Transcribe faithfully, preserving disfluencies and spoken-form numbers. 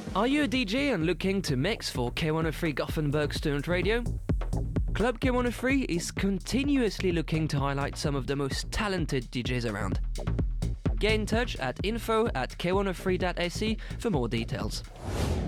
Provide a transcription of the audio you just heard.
Are you a D J and looking to mix for K one oh three Gothenburg Student Radio? Club K one oh three is continuously looking to highlight some of the most talented D Js around. Get in touch at info at k one oh three dot s e for more details.